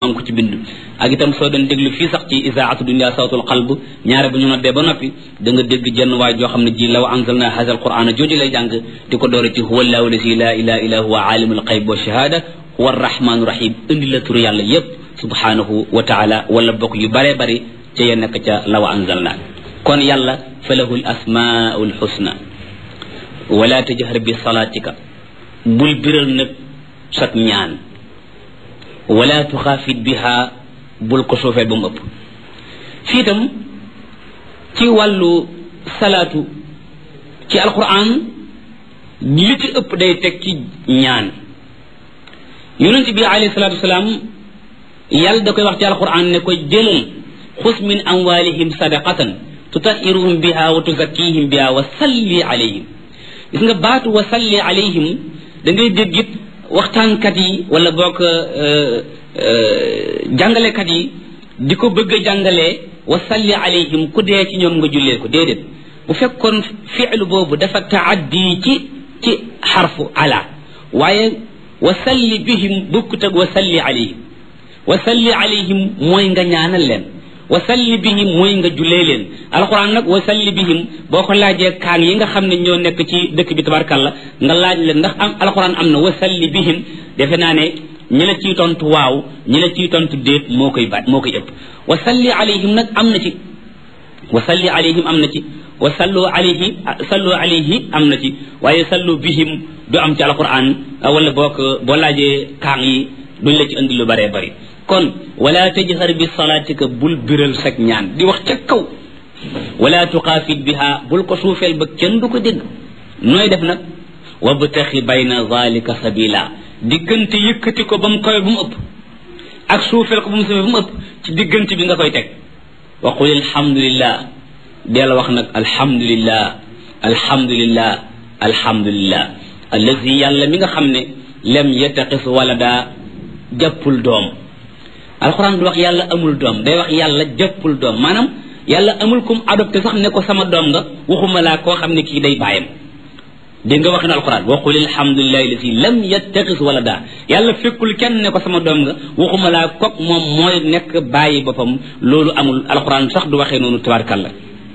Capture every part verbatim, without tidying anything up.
ngi ko ci bind ak itam soo doon déglu fii sax ci isaatu dunya sawtul qalb ñaare bu ñu noddee ba noppi da nga dégg jenn waay joo xam ne ji law anzalna hadha alquran jooju lay jàng di ko doore ci huwa allahu lazi la ilaha illa huwa alimul xayb wa shahada huwa arrahmanu rahim indi la turu yàlla yépp subhanahu wa taala wala bokk yu bare bari ca ya nekk ca law anzalna kon yàlla falahu al asmaul husna wala tajhar bi salatika bul biral nag sat ñaan wala tuxaafit biha bul ko suufeel ba mu ëpp fii itam ci wàllu salaatu ci alquran li ci ëpp day teg ci ñaan yonent bi alayhi salaatu wasalaam yàlla da koy wax ci alquran ne ko jëlal xus min amwalihim sadaqatan tutahiruhum biha wa tuzakkihim biha wa salli alayhim gis nga baatu wa salli alayhim da ngay dégg it waxtaankat yi wala boog jàngalekat yi di ko bëgg a jàngalee wa salli alayhim ku dee ci ñoom nga jullee ko déedéet bu fekkoon fi'lu boobu dafa taaddi ci ci xarfu ala waaye wa salli bihim bukkut ak wa salli alayhim wa salli alayhim mooy nga ñaanal leen wa salli bihim mooy nga jullee leen alquran nag wa salli bihim boo ko laajee kaan yi nga xam ne ñoo nekk ci dëkk bi tabarkalla nga laaj leen ndax am alquran am na wa salli bihim defe naa ne ñi la ciy tontu waaw ñi la ciy tontu déet moo koy baat moo koy ëpp wa salli alayhim nag am na ci wa salli alayhim am na ci wa sallu alayhi sallu alayhi am na ci waaye sallu bihim du am ci alquran wala boo ko boo laajee kaan yi duñ la ci indi lu baree bari kon wala tajhar bi salaatika bul biral sag ñaan di wax ca kaw wala tuxaafit biha bul ko suufeel ba kenn du ko dégg nooy def nag wabtaxi bayna zalika sabila diggante yëkkati ko ba mu kawe ba mu ëpp ak suufeel ko ba mu suufee ba mu ëpp ci diggante bi nga koy teg wa qul alhamdulillah deel wax nag alhamdulillah alhamdulillah alhamdulillah allazi yàlla mi nga xam ne lam yattaqis walada jàppul doom alxuraan du wax yàlla amul doom day wax yàlla jàppul doom maanaam yàlla amul kum adopté sax ne ko sama doom nga waxuma laa koo xam ne kii day bàyyam dégg nga wax na alxuraan wa qul alhamdulillahi alladi lam yattaxis walada yàlla fekkul kenn ne ko sama doom nga waxuma laa kook moom mooy nekk bàyyi boppam loolu amul alxuraan sax du waxee noonu tabaarakallah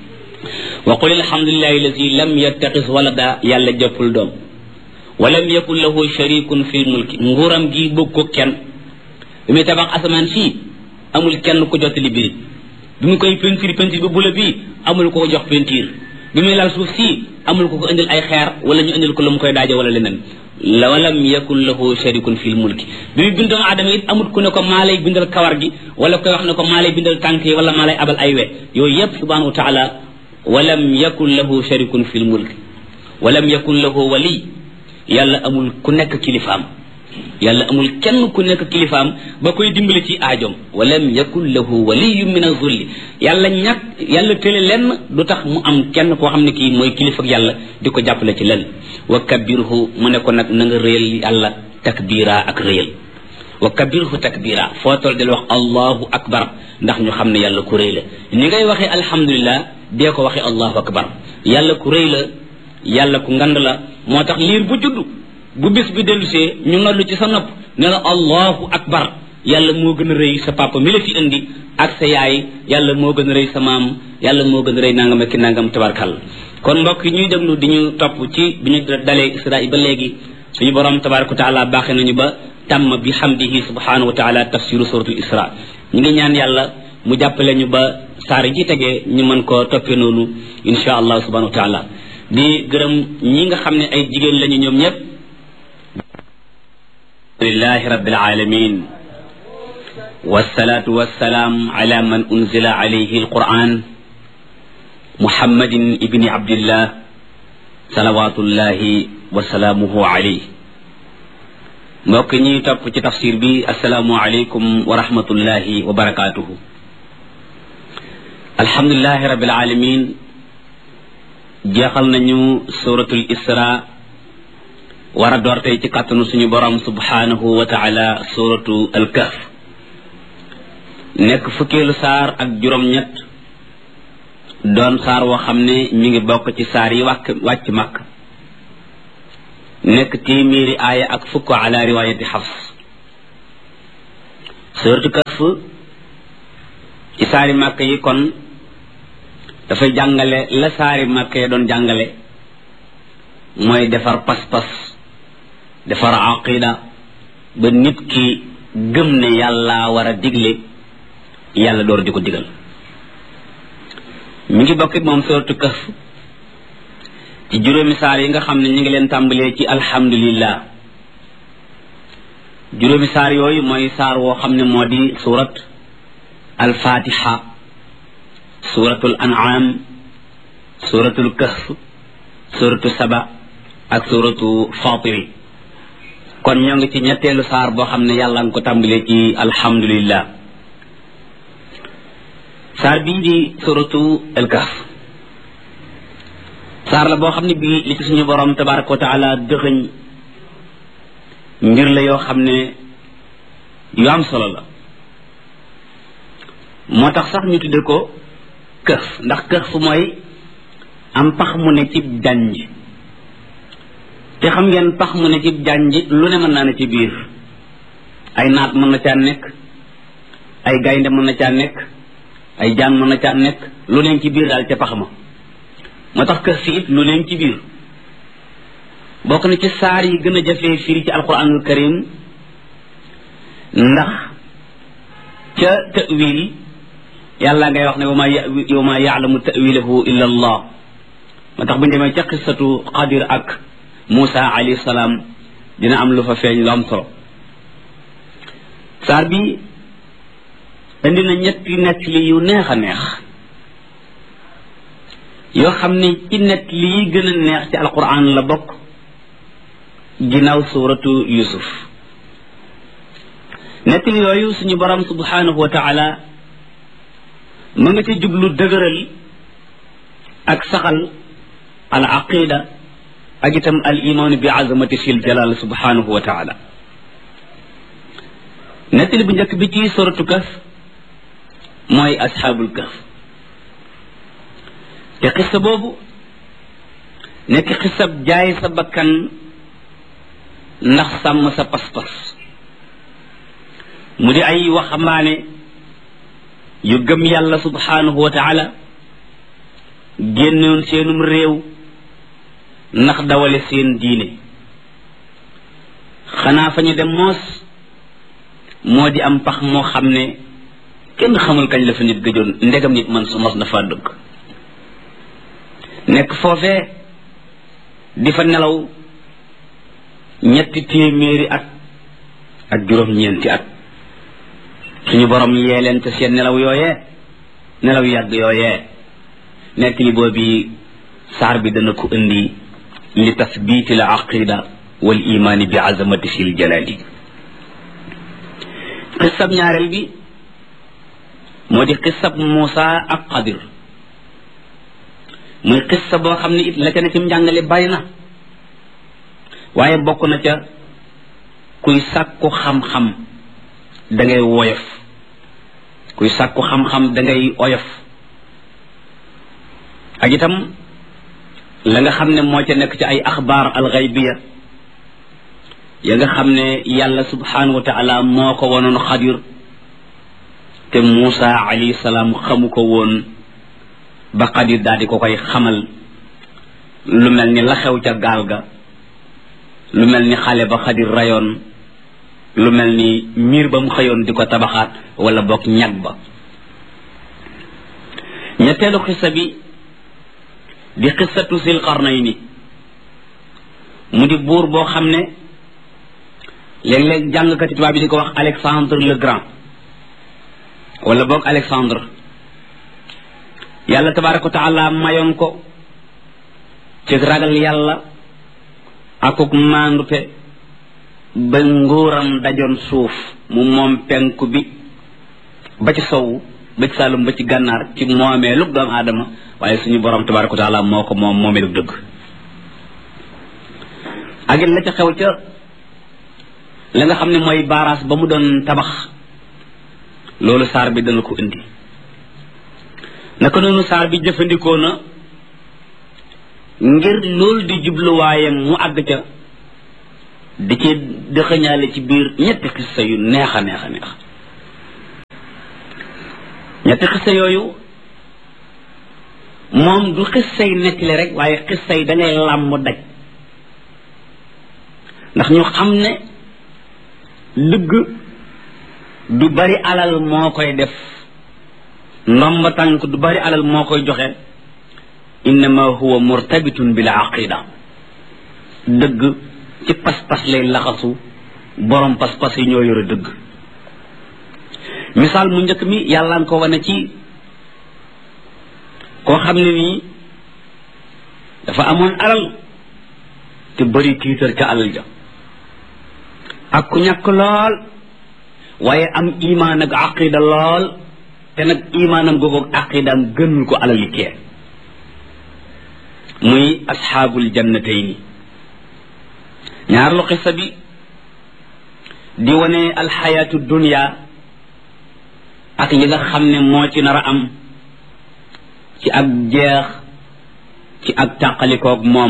wa qul alhamdulillahi alladi lam yattaxis walada yàlla jàppul doom wa lam yakun lahu sharikun fil mulki nguuram gi bëgg ko kenn bi muy tabax asamaan sii amul kenn ko jottali birig bi mu koy peinture peinture bi bula bii amul ko ko jox peinture bi muy lal suuf sii amul ko ko indil ay xeer wala ñu indil ko lu mu koy daaje wala leneen la walam yakun lahu sharikun fil mulki bi muy bind doomu aadama it amul ku ne ko maa lay bindal kawar gi wala koy wax ne ko maa lay bindal tànk yi wala maa lay abal ay we yooyu yépp subhanahu wa taala walam yakun lahu sharikun fil mulki walam yakun lahu wali yàlla amul ku nekk kilifaam yàlla amul kenn ku nekk kilifaam ba koy dimbali ci aajoom walam yakun lahu waliyun min azulli yàlla ñàkk yàlla tële lenn du tax mu am kenn koo xam ne kii mooy kilifa ak yàlla di ko jàppale ci lenn wa kabirhu mu ne ko nag na nga réyal yàlla takbira ak réyal wa kabirhu takbira foo toll del wax allahu akbar ndax ñu xam ne yàlla ku réy la ni ngay waxee alhamdulillah dee ko waxee allahu akbar yàlla ku réy la yàlla ku ngand la moo tax liir bu juddu bu bis bi dellusee ñu nollu ci sa nopp ne la allahu akbar yàlla moo gën a rëy sa papa mi la fi indi ak sa yaay yàlla moo gën a rëy sa maam yàlla moo gën a rëy nangam ak ki nangam tabarkal kon mbokk yi ñuy déglu di ñu topp ci bi ñu dalee isra ba léegi suñu borom tabaraka wa taala baaxee nañu ba tàmm bi hamdihi subhanahu wa taala tafsiru suratul isra ñu ngi ñaan yàlla mu jàppale ñu ba saar ji tegee ñu mën koo toppee noonu insha allah subhanahu wa taala di gërëm ñi nga xam ne ay jigéen lañu ñoom ñëpp lillahi rabbil alamin wassalatu wassalaam ala man unzila alayhi alquran muhammadin ibni abdillah salawatullahi wa salaamuhu alayhi mbokk ñi topp ci tafsir bi assalaamu alaykum wa rahmatullahi wa barakatuhu alhamdulillahi rabbil alamin jeexal nañu suratul isra war a door tey ci kàttanu suñu borom subhanahu wa taala suratu alkahf nekk fukkeelu saar ak juróom-ñett doon saar woo xam ne mi ngi bokk ci saar yi wàcc wàcc makk nekk téeméeri aaya ak fukk ala riwaayati xafs suratu kahf Kahf ci saari màkk yi kon dafay jàngale la saari màkk yi doon jàngale mooy defar pas-pas defar aqida ba nit ki gëm ne yàlla war a digle yàlla door di ko digal mi ngi bokk moom suratu Kahf ci juróomi saar yi nga xam ne ñu ngi leen tàmbalee ci alhamdulillah juróomi saar yooyu mooy saar woo xam ne moo di surat alfatiha suratul an'am suratul Kahf suratu saba ak suratu fatiri kon ñoo ngi ci ñetteelu saar boo xam ne yàlla nga ko tàmbalee ci alhamdulillah saar bii di suratu al Kahf saar la boo xam ne bii li ci suñu borom tabaraka wa taala dëxëñ mbir la yoo xam ne yu am solo la moo tax sax ñu tudde ko Kahf ndax Kahf mooy am pax mu ne ci jànj te xam ngeen pax mu ne ci jànj lu ne mën naa ne ci biir ay naat mën na caa nekk ay gaynde mën na caa nekk ay jaan mën na caa nekk lu leen ci biir daal ca pax ma moo tax Kahf it lu leen ci biir bokk na ci saar yi gën a jafee firi ci alquranul karim ndax ca ta'wil yàlla ngay wax ne wa ma wa ma ya'lamu ta'wilahu illa allah moo tax bu ñu demee ca qissatu Xadir ak Muusa alayhi salaam dina am lu fa feeñ lu am solo saar bi indi na ñetti nettali yu neex a neex yoo xam ne ci nettali yi gën a neex ci alquran la bokk ginnaaw suuratu Yusuf nettali yooyu suñu borom subhanahu wa taala mu nga ci jublu dëgëral ak saxal al aqida ak itam al iman bi azamati fil jalal subhanahu wa taala nettali bu njëkk bi ci suuratu Kahf mooy asxaabul Kahf te xissa boobu nekk xissab jaay sa bakkan ndax sàmm sa pas-pas mu di ay waxambaane yu gëm yàlla subhanahu wa taala génnoon seenum réew ndax dawale seen diine xanaa fa ñu dem moos moo di am pax moo xam ne kenn xamul kañ la fa nit gëjoon ndegam nit man su mos na faa dëkk nekk foofee di fa nelaw ñetti téeméeri at ak juróom-ñeenti at suñu borom yee leen te seen nelaw yooyee nelaw yàgg yooyee nekk li boobi saar bi dana ko indi li tasbiti al aqida wal imaani bi azamati fil jalali xisab ñaareel bi moo di xisab Muusa ak Xadir muy xissa boo xam ne it la ca ne ci njàngale bari na waaye bokk na ca kuy sàkku xam-xam da ngay woyof kuy sàkku xam-xam da ngay oyof ak itam la nga xam ne moo ca nekk ci ay axbaar alxaybiya ya nga xam ne yàlla subhanahu wa taala moo ko wonoon Xadir te Muusa alayhi salaam xamu ko woon ba Xadir daal di ko koy xamal lu mel ni la xew ca gaal ga lu mel ni xale ba Xadir rayoon lu mel ni miir ba mu xëyoon di ko tabaxaat wala boog ñag ba ñetteelu xissa bi di xissatu sil qarnayni mu di buur boo xam ne léeg-léeg jàngkati tubaab bi di ko wax Alexandre le Grand wala boog Alexandre yàlla tabaraka wa taala mayoon ko ci ragal yàlla akuk maandute ba nguuram dajoon suuf mu moom penku bi ba ci sowu ba ci saalum ba ci gànnaar ci moomee lug doomu aadama waaye suñu borom tabaraka wa taala moo ko moom moomee lug dëgg ak it la ca xew ca la nga xam ne mooy baaraas ba mu doon tabax loolu saar bi dana ko indi naka noonu saar bi jëfandikoo na ngir loolu di jubluwaayam mu àgg ca di ci dëxëñaale ci biir ñetti xissa yu neex a neex a neex ñetti xissa yooyu moom du xissay nettali rek waaye xissay da ngay làmb daj ndax ñu xam ne dëgg du bari alal moo koy def ndomba tànk du bari alal moo koy joxe innama huwa murtabitun bil aqida dëgg ci pas-pas lay laxasu borom pas-pas yi ñoo yore dëgg misaal mu njëkk mi yàlla nga ko wane ci koo xam ne nii dafa amoon alal te bari tiitar ca alal ja ak ku ñàkk lool waaye am imaan ak aqida lool te nag imaanam googu aqidaam gënul ko alal yi kee muy asxaabul jannatayni ñaar lu xissa bi di wane alxayaatu dunya ak li nga xam ne moo ci nar a am ci ak jeex ci ak tàqalikoog moom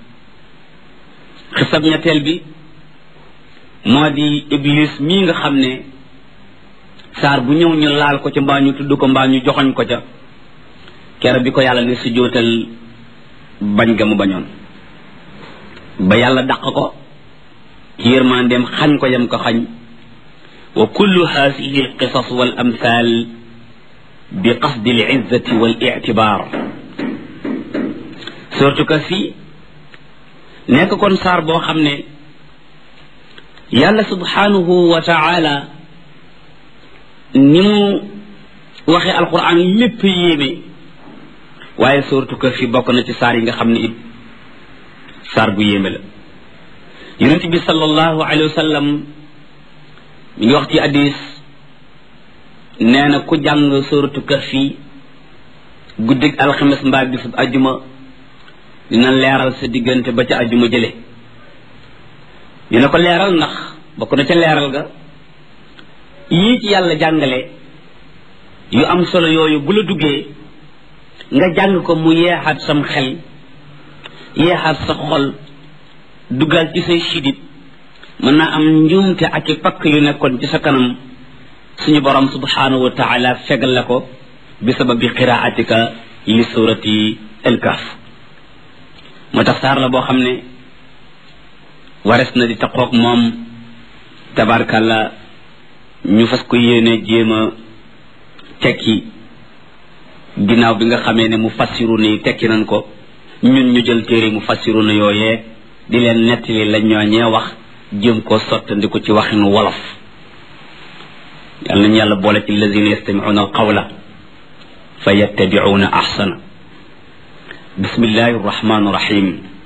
xisab ñetteel bi moo di iblis mii nga xam ne saar bu ñëw ñu laal ko ca mbaa ñu tudd ko mbaa ñu joxoñ ko ca kere bi ko yàlla ne si jootal bañ ga mu bañoon ba yàlla dàq ko ci yërmandeem xañ ko yam ko xañ wa kullu haadihi alqisas wal amthal bi qasdi alizzati wal ictibar surtout que fii nekk kon saar boo xam ne yàlla subhanahu wa taala ni mu waxee alquran lépp yéeme waaye surtout que fii bokk na ci saar yi nga xam ne it saar bu yéeme la yonent bi sallallahu alayhi wa sallam mi ngi wax ci hadis nee na ku jàng suratu kahfi guddig alxames mbaa bisub ajjuma dina leeral sa diggante ba ca ajjuma jële dina ko leeral ndax bokk na ca leeral ga yii ci yàlla jàngale yu am solo yooyu bu la duggee nga jàng ko mu yeexaat sam xel yeexaat sa xol duggal ci say sidit mën naa am njuumte ak i pakk yu nekkoon ci sa kanam suñu borom subhanahu wa taala fegal la ko bi sababi qiraatika li surati al-kahf moo tax saar la boo xam ne wares na di taqoog moom tabarkalla ñu fas ko yéene jéem a tekki ginnaaw bi nga xamee ne mu fassiru ni tekki nañ ko ñun ñu jël téere mu fassiru na yooyee di leen nettali la ñooñee wax jëm koo sottandi ko ci waxinu wolof yàlla nañu yàlla boole ci lazina yastamicuuna alqawla fa yattabicuuna axsana bismillahi arrahmani irrahim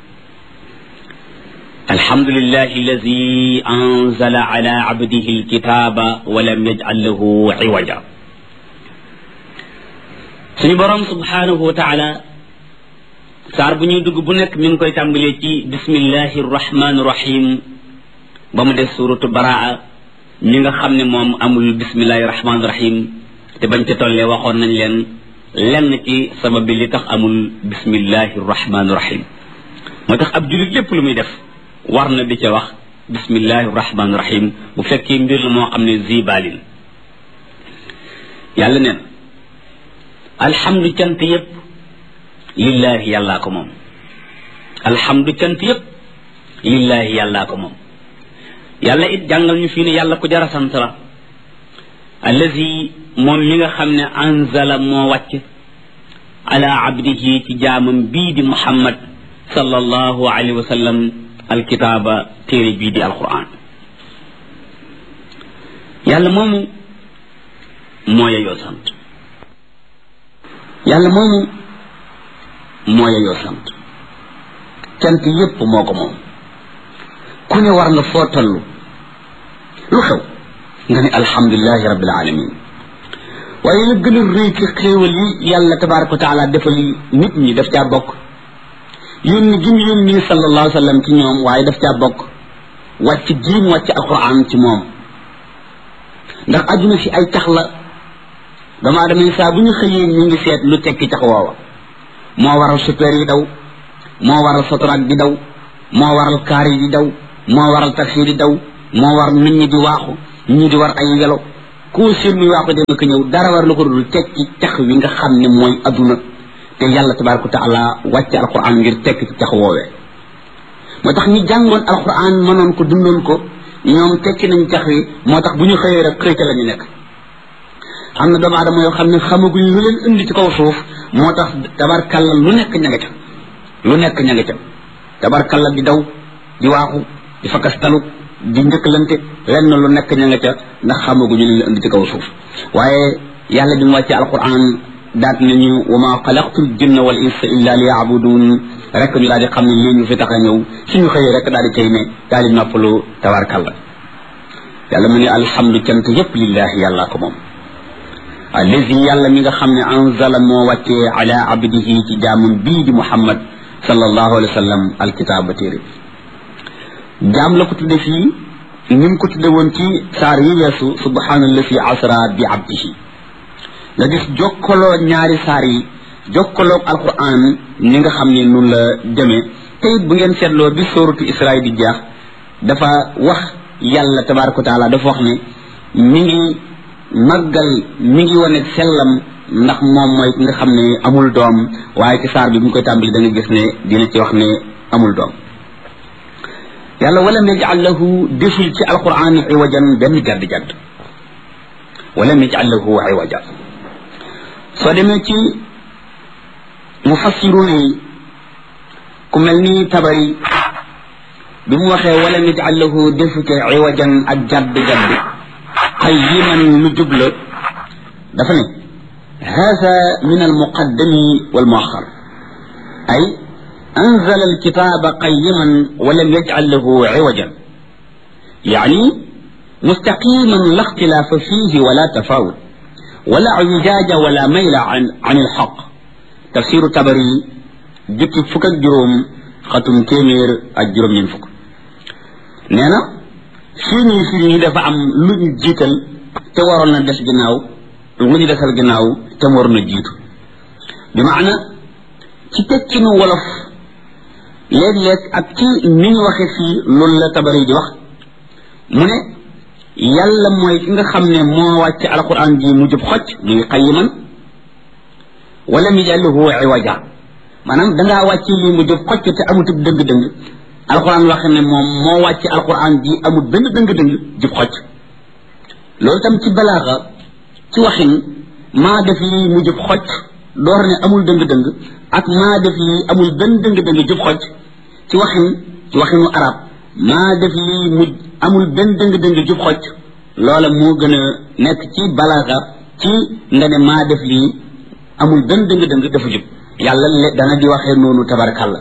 alhamdulillahi alladi anzala ala abdihi alkitaba wa lam yajcal lahu ciwaja suñu borom subhanahu wa taala saar bu ñuy dugg bu nekk mi ngi koy tàmbalee ci bismillahi arrahmani irrahim ba mu des suratu baraa ñi nga xam ne moom amul bismillahi rahmaani rahim te bañ ca tollee waxoon nañ leen lenn ci sabab bi li tax amul bismillahi rahmaani rahim moo tax ab julit lépp lu muy def war na di ca wax bismillahi rahmaani rahim bu fekkee mbir la moo xam ne zibalin yàlla neen alhamdu cant yépp lillahi yàllaa ko moom alhamdu cant yépp lillahi yàllaa ko moom yàlla it jàngal ñu fii ne yàlla ku jara sant la allazi moom mi nga xam ne anzala moo wàcc ala abdihi ci jaamam bii di muhammad sallallahu alayhi wa sallam alkitaaba téere bii di alquran yàlla moomu moo yeyoo sant yàlla moomu moo yeyoo sant cant yépp moo ko moom ku ne war nga foo tollu lu xew nga ne alhamdulilahi rabbil alamin waaye la gën a rëy ci xéewal yi yàlla tabaraka wa taala defal nit ñi daf caa bokk yónni gi mu yónni sallallahu alayhi wa sallam ci ñoom waaye daf caa bokk wàcc jiim wàcc alquran ci moom ndax àdduna si ay cax la dama adama saa bu ñu xëyee ñu ngi seet lu tekki cax woowa moo waral super yi daw moo waral sotorak di daw moo waral kaar yi di daw moo waral taxi di daw moo war nit ñi di waaxu nit ñi di war ay welo koo seen muy waaxu dem ak ñëw dara war la ko dul teg ci cax wi nga xam ne mooy adduna te yàlla tabaraka wa taala wàcce alquran ngir tekk ci cax woowee moo tax ñi jàngoon alquran mënoon ko dundoon ko ñoom tekki nañ cax wi moo tax bu ñu xëyee rek xëy ca la ñu nekk am na doomu aadama yoo xam ne xamaguñ lu leen indi ci kaw suuf moo tax tabarkalla lu nekk ña nga ca lu nekk ña nga ca tabarkalla di daw di waaxu di fakastalu di njëkkalante lenn lu nekk ña nga ca ndax xamaguñu leen indi ci kaw suuf waaye yàlla bi mu wàccee alquran daat nañu wa ma xalaqtul jinna wal insa illa liya'budun rek ñu daal di xam ne lii ñu fi tax a ñëw suñu xëyee rek daal di cay ne daal di noppalu tabarkalla yàlla mu ne alhamdu cant yépp lillahi yàlla ko moom allazi yàlla mi nga xam ne anzala moo wàccee ala abdihi ci jaamam bii di muhammad sallallahu alayhi wa sallam alkitaaba téere jaam la ko tudde fii ni mu ko tudde woon ci saar yi weesu subhanallazi asra bi abdihi nga gis jokkaloo ñaari saar yi jokkaloog alquran ni nga xam ne nun la demee te it bu ngeen seetloo bi sóoratu Israa di jeex dafa wax yàlla tabaraka wa taala dafa wax ne mi ngi màggal mi ngi wane sellam ndax moom mooy ki nga xam ne amul doom waaye ci saar bi bu ñu koy tàmbali da nga gis ne dina ci wax ne amul doom yàlla walam yaj'al lahu deful ci alquran iwajan benn jadd-jadd walam yaj'al lahu iwaja soo demee ci mufassiruna yi ku mel ni Tabari bi mu waxee walam yaj'al lahu defu ci iwajan ak jadd-jadd qayyiman lu jubla dafa ne hada min almuqaddami walmuaxar ay anzala alkitaba qayyiman walam yaj'al lahu iwajan yani mustaqiman la ixtilafa fihi wala tafawut wala wijaaja wala mayla an an alxaq tafsiru Tabari jukki fukk ak juróom xatum téeméer ak juróom ñeen fukk nee na fii ñuy fii ñi dafa am lu ñu jiital te waroon na des ginnaaw lu ñu desal ginnaaw te mu waroon na jiitu bi maana ci tekkinu wolof léeg-léeg ak ci ni ñu waxe fii loolu la Tabari di wax mu ne yàlla mooy ki nga xam ne moo wàcc alquran ji mu jub xocc muy qayiman wala mi jàllahu iwaja maanaam dangaa wàcc lii mu jub xocc te amutub dëng-dëng alquran waxe ne moom moo wàcc alquran ji amul benn dëng-dëng jub xocc loolu tam ci balaaxa ci waxin maa def lii mu jub xocc door ne amul dëng-dëng ak maa def lii amul benn dëng-dëng jub xocc ci waxin ci waxinu arab maa def lii mu amul benn dëng-dëng jub xocc loola moo gën a nekk ci balaaxa ci nga ne maa def lii amul benn dëng-dëng dafa jub yàlla dana di waxee noonu tabarakàllah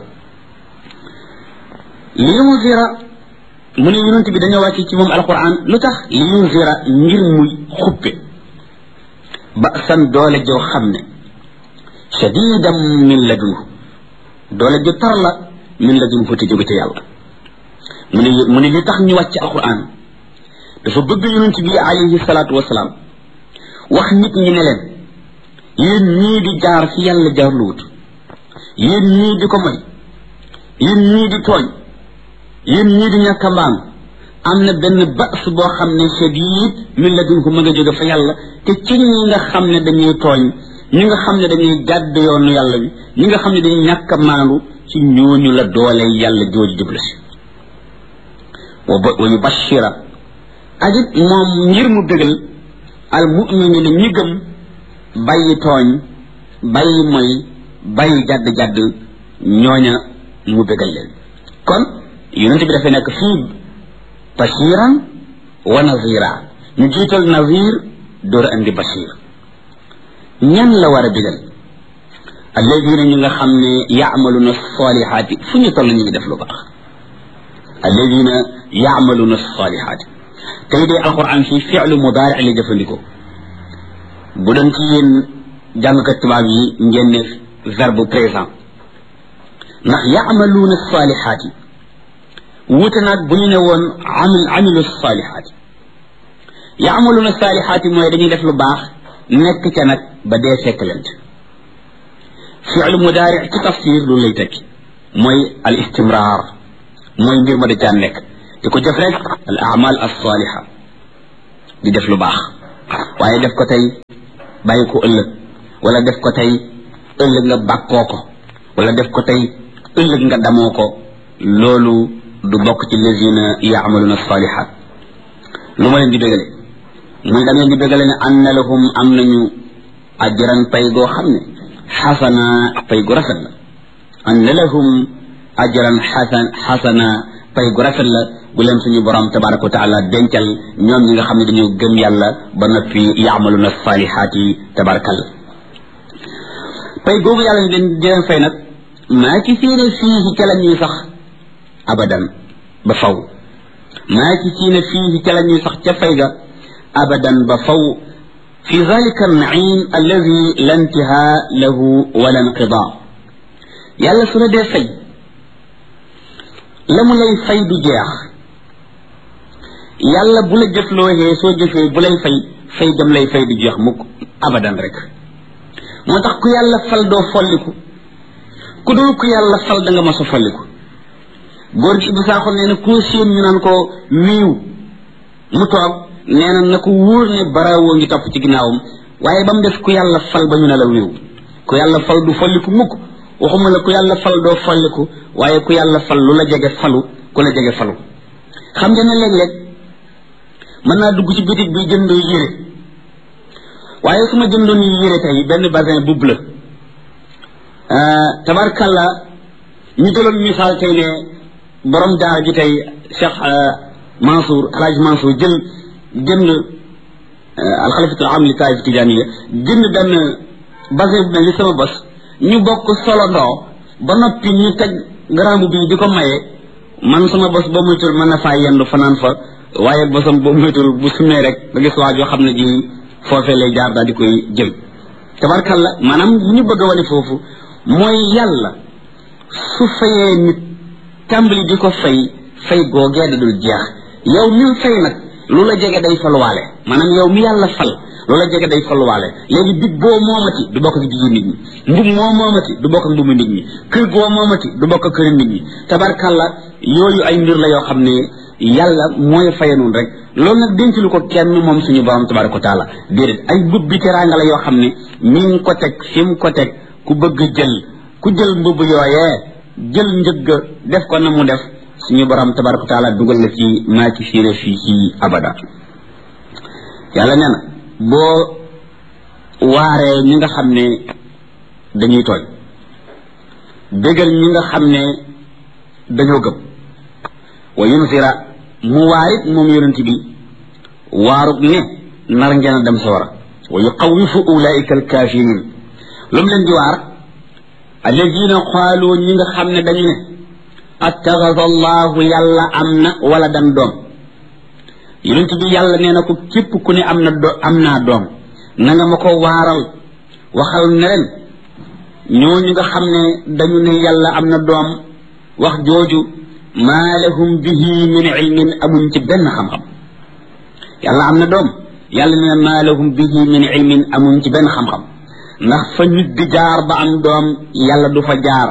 li yunzira mu ne yonent bi dañoo wàcc ci moom alquran lu tax li yunzira ngir muy xuppe ba san doole joo xam ne shadidan min ladunhu doole ju tar la min ladunhu te jóge ca yàlla mu ne mu ne li tax ñu wàcc alquran dafa bëgg yonent bi alayhi salaatu wasalaam wax nit ñi ne leen yéen ñii di jaar fi yàlla jaarluwut yéen ñii di ko moy yéen ñii di tooñ yéen ñii di ñàkk a mbaam am na benn bas boo xam ne shadid min ladunhu ma nga jóge fa yàlla te ci ñi nga xam ne dañuy tooñ ñi nga xam ne dañuy gàdd yoonu yàlla bi ñi nga xam ne dañuy ñàkk a maandu ci ñooñu la doole yàlla jooju jublu si wa yubashira ak it moom ngir mu bégal al mu'minina ñi gëm bàyyi tooñ bàyyi moy bàyyi jadd-jadd ñooña mu bégal leen kon yonent bi dafay nekk fii bashiran wa nazira ñu jiital nazir door andi bashir ñan la war a bégal alladina ñi nga xam ne yaamaluna salihaati fu ñu toll ñu ngi def lu baax alladina yaamaluna salihaati tey dee alquran fii fi'lu mudaari la jëfandikoo bu doon ci yéen jàngkat tubaab yi ngeen ne verbe présent ndax yaamaluuna salihaati wuute naag bu ñu ne woon amil amilu salihaati yaamaluuna salihaati mooy dañuy def lu baax nekk ca nag ba dee fekk leen fi'lu mudaari ci tafsir lu lay tekki mooy al istimrar mooy mbir ma da caa nekk di ko jëf rek al amal as saliha di def lu baax waaye def ko tey bàyyi ko ëllëg wala def ko tey ëllëg nga bàkkoo ko wala def ko tey ëllëg nga damoo ko loolu du bokk ci lazina ya'maluna salihat lu ma leen di bégale muy da ngeen di bégale ne anna lahum am nañu ajran pay goo xam ne xasana pay gu rafet la anna lahum ajran xasan xasana pay gu rafet la gu leen suñu borom tabaraka wa taala dencal ñoom ñi nga xam ne dañoo gëm yàlla ba noppi ya'maluna salihaati tabarakal pay googu yàlla di leen fay nag maa ci siina fii ca la ñuy sax abadan ba faw maa ci siina fii ca la ñuy sax ca fay ga abadan ba faw fi zalika an-na'im alladi la intihaa lahu wala inqidaa yàlla su la dee fay la mu lay fay du jeex yàlla bu la jëflooxee soo jëfee bu lay fay fay gam lay fay du jeex mukk abadan rek moo tax ku yàlla fal doo folliku ku dul ku yàlla fal da nga mas a folliku góor gi Ibou Sakho nee na koo séen ñu naan ko wiiw mu toog nee na na ko wóor ne barawoo ngi topp ci ginnaawam waaye ba mu def ku yàlla fal ba ñu ne la wiiw ku yàlla fal du folliku mukk waxuma la ku yàlla fal doo folliku waaye ku yàlla fal lu la jege falu ku la jege falu xam nga ne léeg-léeg mën naa dugg ci bitig bi jënd yére waaye su ma jëndoon yére tey benn basin bu bleu tabarkalla ñu jëloon misaal tey ne borom daara ji tey Cheikh Mansour Alhaji Mansour jël jënd alxalifatul am li taif tijaniya jënd benn basin bu mel ni sama bos ñu bokk solo ndoo ba noppi ñu teg garambu bi di ko maye man sama bos ba muytul mën na faa yendu fanaan fa waaye bosam ba muytul bu sumee rek nga gis waa joo xam ne ji foofee lay jaar daal di koy jël tabarkalla maanaam bu ñu bëgg a wane foofu mooy yàlla su fayee nit tàmbali di ko fay fay googee da dul jeex yow mi fay nag lu la jege day faluwaale maanaam yow mi yàlla fal lu la jege day faluwaale léegi big boo moomati du bokk ak bigi nit ñi mbub moo moomati du bokk ak mbubu nit ñi kër goo moomati du bokk ak këri nit ñi tabarkalla yooyu ay mbir la yoo xam ne yàlla mooy faye noonu rek loolu nag denc lu ko kenn moom suñu borom tabaraka wa taala déedéet ay mbub bi teraanga la yoo xam ne mi ngi ko teg fi mu ko teg ku bëgg jël ku jël mbubb yooyee jël njëgg def ko na mu def suñu borom tabaraka wa taala dugal la ci maa ci fiire fii ci abada yàlla nee na boo waaree ñi nga xam ne dañuy tooñ bégal ñi nga xam ne dañoo gëm wa yunzira mu waarit moom yonent bi waarut ne nar ngeen a dem sawara wa yuqawifu ulaika alkafirin lu mu leen di waar alladina qaalu ñi nga xam ne dañu ne attaxada allahu yàlla am na wala dan doom yonent bi yàlla nee na ko képp ku ne am na do am naa doom na nga ma ko waaral waxal ne leen ñooñu nga xam ne dañu ne yàlla am na doom wax jooju maa lahum bihi min ilmin amuñ ci benn xam-xam yàlla am na doom yàlla nee na maa lahum bihi min ilmin amuñ ci benn xam-xam ndax fa nit di jaar ba am doom yàlla du fa jaar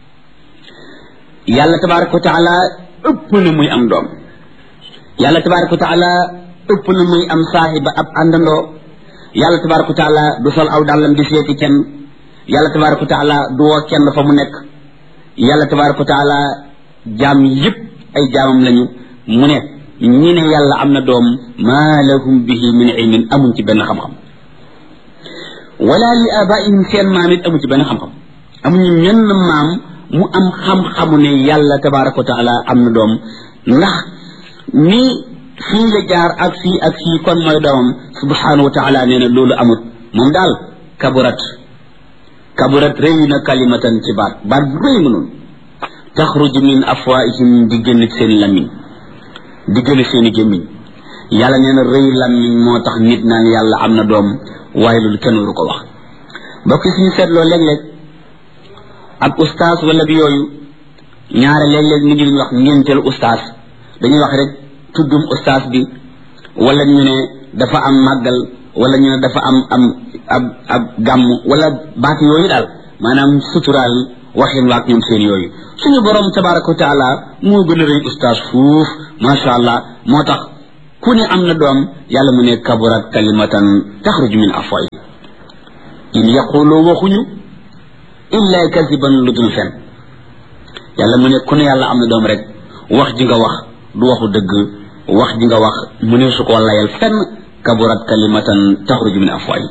yàlla tabaraka wa taala ëpp na muy am doom yàlla tabaraka wa taala ëpp na muy am saahiba ab àndandoo yàlla tabaraka wa taala du sol aw dàllam di seeti kenn yàlla tabaraka wa taala du woo kenn fa mu nekk yàlla tabaraka wa taala jaam yëpp ay jaamam lañu mu ne ñi ne yàlla am na doom maa lahum bihi min ilmin amuñ ci benn xam-xam wala li abaihim seen maam it amuñ ci benn xam-xam amuñu menn maam mu am xam-xamu ne yàlla tabaraka wa taala am na doom ndax ni fii la jaar ak fii ak fii kon mooy doomam subhanahu wa taala nee na loolu amut moom daal kaburat kaburat rëy na kalimatan ci baat baat bu rëy ma noonu taxruju min afwaihim di génn seen lamiñ di génn seen i gémmiñ yàlla nee na rëy lamiñ moo tax nit naan yàlla am na doom waaye loolu kenn waru ko wax mbokk yi suñu seetloo léeg-léeg ak ustaas wala bi yooyu ñaare léeg-léeg nit ñi dañuy wax ngénteel ustaas dañuy wax rek tuddum ustaas bi wala ñu ne dafa am màggal wala ñu ne dafa am am ab ab gàmm wala baat yooyu daal maanaam suturaal waxin waak ñoom seen yooyu suñu borom tabaraka wa taala moo gën a rëy ustaas fuuf macha allah moo tax ku ne am na doom yàlla mu ne kaburat kalimatan taxruju min afwahi in yaqulu waxuñu illa kasiban lu dul fen yàlla mu ne ku ne yàlla am na doom rek wax ji nga wax du waxu dëgg wax ji nga wax mu ne su ko layal fenn kaburat kalimatan taxruju min afwahi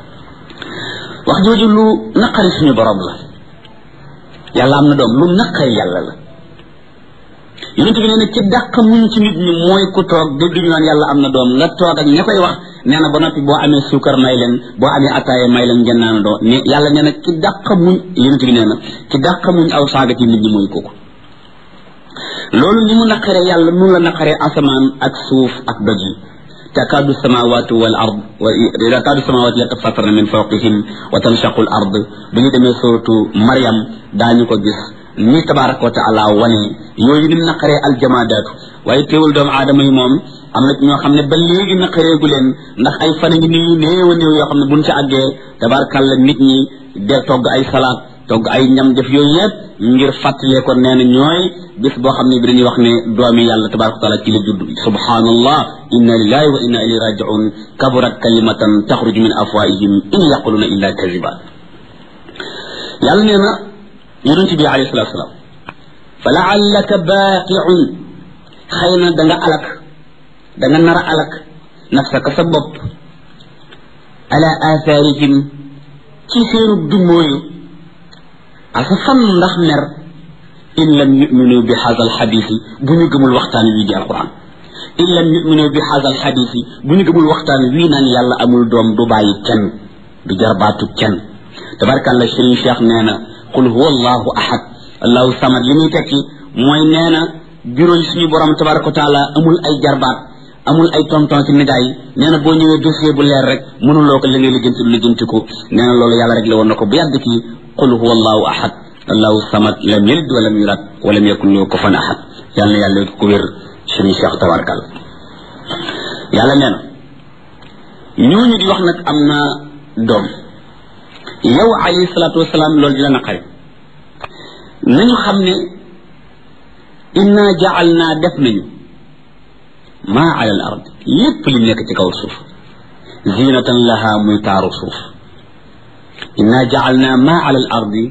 wax jooju lu naqari suñu borom la yàlla am na doom lu naqari yàlla la yonent bi nee na ci dàq muñ ci nit ñi mooy ku toog dégg ñu naan yàlla am na doom nga toog ak ña koy wax nee na ba noppi boo amee suukar may leen boo amee ataaya may leen ngeen naan doo ne yàlla nee na ci dàq muñ yonent bi nee na ci dàq muñ aw saaga ci nit ñi mooy kooku loolu ni mu naqaree yàlla nun la naqaree asamaan ak suuf ak doj yi takaadu samawatu wal ard wa takaadu samawatu yatafattarna min fawqihim wa tanshaqu al ard bi ñu demee suratu Maryam daañu ko gis ni tabaraka wa taala wane yooyu ni mu naqaree aljamaadaatu waaye teewul doomu aadama yi moom am na ñoo xam ne ba léegi naqareegu leen ndax ay fan ngi nii néew a néew yoo xam ne buñ ci àggee tabarakalla nit ñi de togg ay salaat togg ay ñam def yooyu yëpp ngir fàttalee ko nee na ñooy bis boo xam ne bi dañuy wax ne doomi yàlla tabaraka wa taala ci la judd subhanallah inna lillahi wa inna ilayhi raji'un kaburat kalimatan taxruju min afwaihim in yaquluna illa kaziba yàlla nee na yonent bi alayhi salatu wasalaam fa laallaka baaqi'un xëy na da nga alak da nga nar a alak nafsaka sa bopp ala atharihim ci seenu dumóoyu asa fan ndax mer in lam yuminu bi hadha al hadith bu ñu gëmul waxtaan wi di alquran in lam yuminu bi hadha al hadith bu ñu gëmul waxtaan wi naan yàlla amul doom du bàyyi kenn du jarbaatu kenn tabarakallah Serigne Cheikh nee na qul huwa allahu ahad allahu samad li muy tekki mooy nee na bureau yi suñu borom tabaraka wa taala amul ay jarbaat amul ay tonton ci nijaay nee na boo ñëwee dossier bu leer rek mënuloo ko li ngay lijjanti lu lijjanti ko nee na loolu yàlla rek la woon na ko bu yàgg ci qul huwa allahu ahad allahu samad lam yalid wa lam yulad wa lam yakun lahu kufuwan ahad yàlla na yàlla ko wér suñu Cheikh tabarakal yàlla nee na ñooñu di wax nag am na doom yow alayhi salaatu wasalaam loolu di la naqari nañu xam ne inna ja'alna def nañu maa ala al ard lépp li nekk ci kaw suuf zinatan laha muy taaru suuf inna ja'alna maa ala al ardi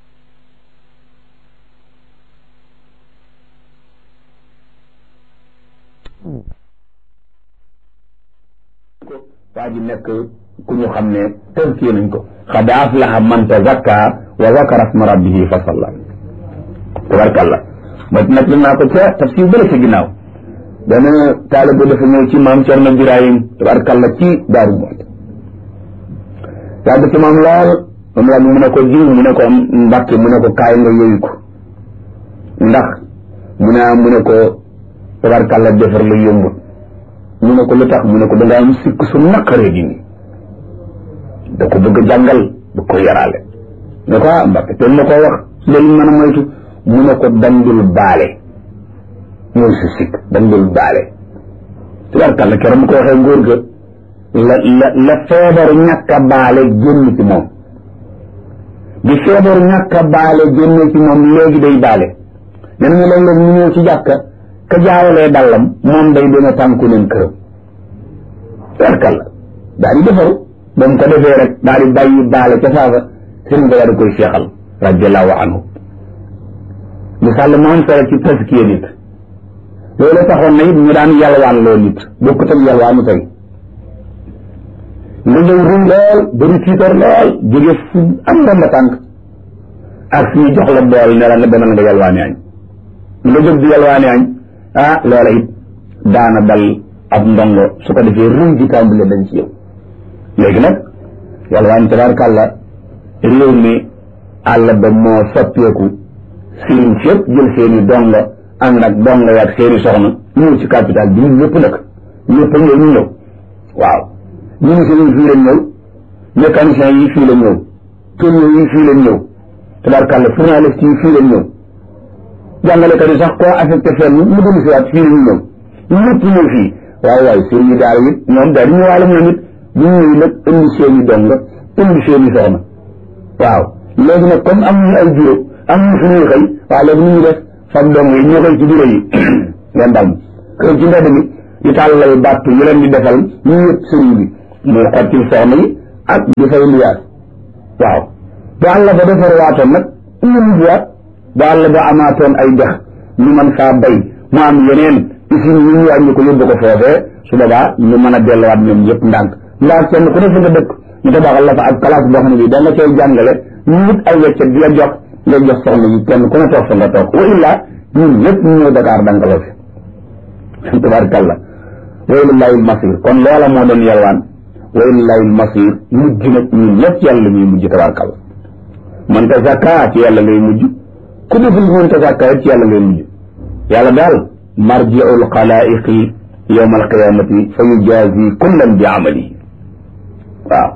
waa ji nekk ku ñu xam ne tënkee nañ ko qad aflaha man tazakka wa zakara isma rabbihi fa salla tabarkallah ma nag naa ko ca tafsir bële ca ginnaaw dana taalibe dafa ñëw ci maam Cerno Birahim tabarkallah ci Daaru Muxti yàgg ci maam lool moom la mu ne ko jiw mu ne ko Mbàkke mu ne ko kaay nga yooyu ko ndax mu ne mu ne ko tabarkallah defar la yombut mu ne ko lu tax mu ne ko dangaa am sikk su naqaree di nii da ko bëgg a jàngal da ko yaraale ne ko ah Mbàkke te ma koo wax loolu mën a moytu mu ne ko dandul baale mooy si sikk dandul baale tabarkàlla keroog mu ko waxee ngóor ga la la la feebaru ñàkk a baale génn ci moom bi feebaru ñàkk a baale génn ci moom léegi day baale nee nañu léeg-léeg ñu ñëw ci jàkka ka jaawalee dallam moom day dina tànku leen këram tabarkàlla daal di defaru ba mu ko defee rek daal di bàyyi baale ca saafa sëriñ ba daal di koy seexal radiallahu anhu misaal mu am solo ci taskiya nit loolu taxoon na it ñu daan yalwaan loo nit bokkut ak yalwaanu tey nga ñëw ruñ lool bëri tiitar lool jóge fu am ndomba tànk ak suñu jox la bool ne la nga demal nga yalwaani añ nga jóg di yalwaani añ ah loola it daana dal ab ndongo su ko defee ruñ ji tàmbale dañ ci yow léegi nag yalwaan tabaarkàlla réew mi àll ba moo soppeeku sëriñ si yëpp jël seeni donga ànd ak donga yaag seeni soxna ñëw ci capital bi ñu ñëpp nag ñëpp a ñëw ñu ñëw waaw ministre yi fii lañ ñëw mécanicien yi fii lañ ñëw tourneur yi fii lañ ñëw tabarkàlla journaliste yi fii lañ ñëw jàngalekat yi sax koo affecté fenn mu dellu si waat fii lañu ñëw ñëpp ñëw fii waaw waaw sëriñ yi daal it ñoom daal di ñëwaale ñoom it bu ñu ñëw nag indi seeni donga indi seeni soxna waaw léegi nag comme am ñu ay bureau am ñu fu ñuy xëy waaw léegi nu ñu def fam dong yi ñoo koy ci bureau yi ngeen dal kër ci mbedd mi di tàllal bàtt yu leen di defal ñu yëpp sëriñ bi muy xottil soxna yi ak di fay luyaat waaw ba àll ba defar waatoon nag ñu luyaat ba àll ba amaatoon ay dex ñu mën faa bay mu am yeneen usine ñu ñu wàññi ko yóbbu ko foofee su boobaa ñu mën a delluwaat ñoom yëpp ndànk ndax kenn ku ne fi nga dëkk ñu tabaxal la fa ak classe boo xam ne bi da nga cay jàngale ñu wut ay weccet di la jox nga jox soxna yi kenn ku ne toog fa nga toog wa illaa ñun ñëpp ñu ñëw Dakar dankaloo fi tabarakallah wa ilallaahil masiir kon loola moo doon yalwaan wa ilallaahil masiir mujj nag ñun ñëpp yàlla ñuy mujj tabarakallah man ta zakka ci yàlla ngay mujj ku deful man ta zakka ci yàlla ngay mujj yàlla daal marji'ul xalaa'iqi yawmal qiyaamati fa yujaazi kullan bi amalihi waaw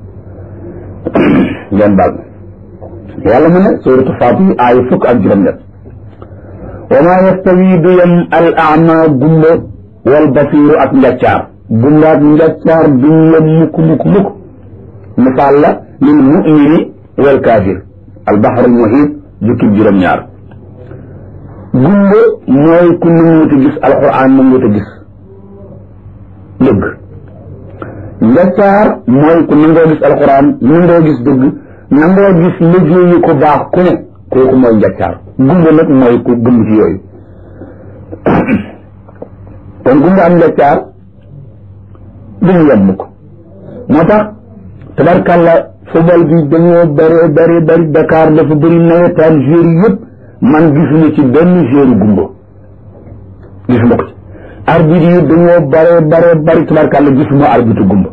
ngeen baal yàlla mu ne suuratu Faatir aaya fukk ak juróom-ñett wa maa yastawi du yem al a'ma gumba wal basiiru ak njaccaar gumba ak njaccaar duñ yem mukk mukk mukk misaal la lil mu'mini wal kaafir al bahrul muhiit jukkib juróom-ñaar gumba mooy ku nanguwut a gis alquran nanguwut a gis dëgg njaccaar mooy ku nangoo gis alquran nangoo gis dëgg nangoo gis liggéeyu ko baax ku ne kooku mooy njaccaar gumba nag mooy ku gëm ci yooyu kon gumba am njaccaar duñu yem mukk moo tax tabarkàlla football bi dañoo bëree bëri bëri Dakar dafa bëri nawetaan joueur yëpp man gisuma ci benn joueur gumba gisuma ko ci arbitre yi dañoo bëree bëree bëri tabarkàlla gisuma arbitre gumba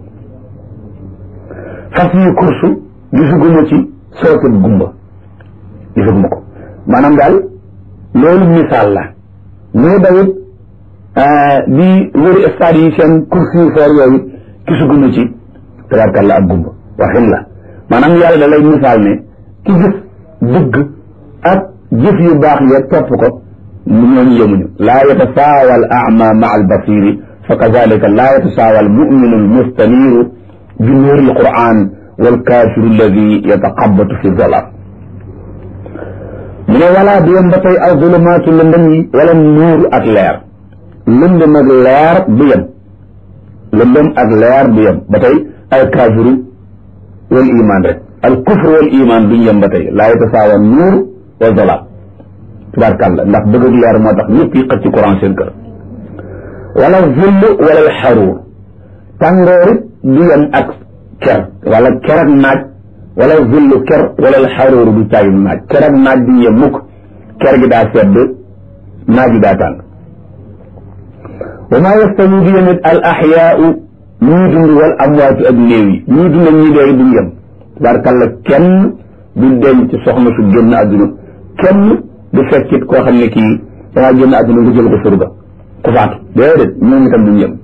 fas yi course gisuguma ci sooket gumba gisuguma ko maanaam daal loolu misaal la ñoo dawit di wëri stade yi seen course yi foor yooyu gisuguma ci tabarkàlla ak gumba waxin la maanaam yàlla da lay misaal ne ki gis dëgg ak jëf yu baax ya topp ko ñooñu yemuñu laa yatasaawa al a'ma ma'a al basiri fa kazalika laa yatasaawa al mu'minu al mustaniru bi nuuri al quran wal kaafiru alladi yataqabbatu fi zalaam mu ne walaa du yem ba tey aw zulumaatu lëndëm yi wala nuur ak leer lëndëm ak leer du yem lëndëm ak leer du yem ba tey al kaafiru wal iman rek al kufru wal iman duñ yem ba tey laa yatasaawa nuur wa zalaam tubaarkàlla ndax bëgg ak leer moo tax ñëpp yi xëcc ci courant seen kër wala zill wala al xaruur tàngoorit du yem ak ker wala ker ak naaj wala zillu ker wala al xaruur du caagin naaj ker ak naaj du yem mukk ker gi daa sedd naaj gi daa tàng wa maa yastawi du yemit al axyaau ñuy dund wal amwaatu ak néew yi ñuy dund ak ñi dee duñ yem tubaarkàlla kenn du denc soxna su génn àdduna kenn du fekkit koo xam ne kii dangaa génn àdduna nga jël ko surga ku faatu déedéet ñoom itam duñ yem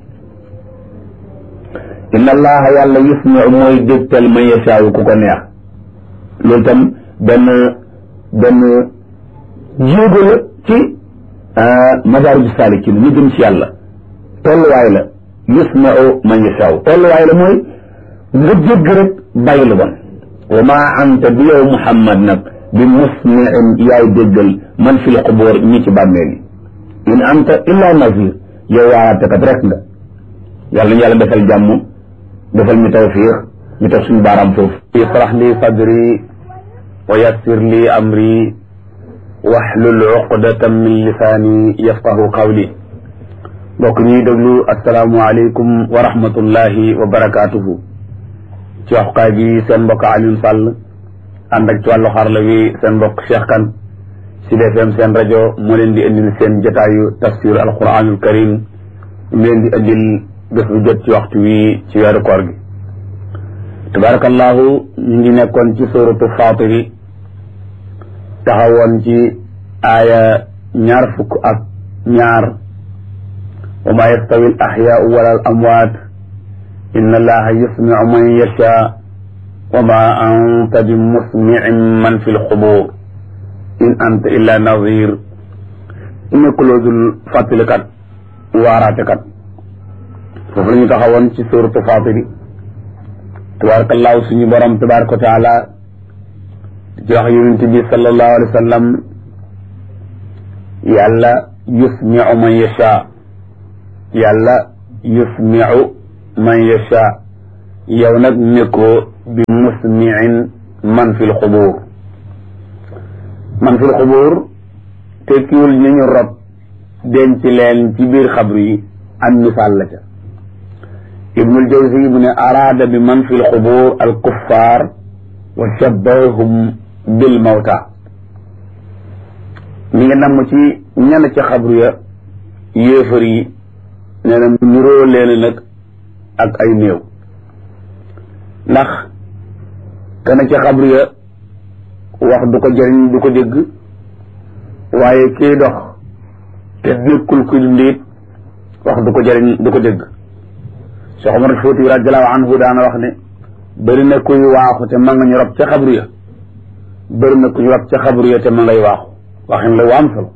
inna allaha yàlla yusmiu mooy dégtal man yashaawu ku ko neex loolu tam benn benn jéego la ci madaariju saalikiin ñu jëm ci yàlla tolluwaay la yusmiu man yashaawu tolluwaay la mooy nga jégg rek bàyyi lu bon wa maa anta bi yow Muhammad nag bi musmiin yaay déggal man fil qubuur ñi ci bàmmeel yi in anta illa nazir yow waaraatekat rek nga yàlla ñu yàlla defal jàmm defal ñu tawfiix ñu teg suñu baaraam foofu israh li sadri wa yassir li amri wahlul uqdatan min lisaani yafqahu qawli mbokk ñuy déglu asalaamu aleykum wa rahmatullahi wa barakaatuhu ci waxukaay bi seen mbokk Alioune Sall ànd ak ci wàllu xarala wi seen mbokk Cheikh Kane Sud F M seen rajo moo leen di indil seen jotaayu tafsir alquranul karim mu leen di indil bés bu jot ci waxtu wi ci weeru koor gi tabarakallahu ñu ngi nekkoon ci suratu Faatiri taxawoon ci aaya ñaar fukk ak ñaar wa maa yastawi al axyaau wala al amwaat inna allaha yusmiu man yashaa wa ma anta bi musmiin man fi lxubuur in anta illa nadir nekkuloosul fàttalikat waaraatekat foofu la ñu taxawoon ci suuratu Faatiri tabaarakallaahu suñu borom tabaaraka wa taala di wax yonent bi sallallahu alayhi wa sallam yàlla yusmiu man yashaa yàlla yusmiu man yasha yow nag nekkoo bi musmiin man fil xubuur man fil xubuur tekkiwul ñu ñu rob denc leen ci biir xabru yi am misaal la ca ibnul jawzi mu ne araada bi man fil xubuur al kuffaar wa shabbahum bil mawta mi ngi namm ci ñenn ca xabru ya yéefar yi nee na niroo leen nag ak ay néew ndax kana ca xabru ya wax du ko jëriñ du ko dégg waaye kii dox te nekkul kuy dundit wax du ko jëriñ du ko dégg Cheikh Omar Fouti radiallahu anhu daana wax ne bëri na kuy waaxu te ma nga ñu rob ca xabru ya bëri na kuy rob ca xabru ya te ma ngay waaxu waxin la waam solo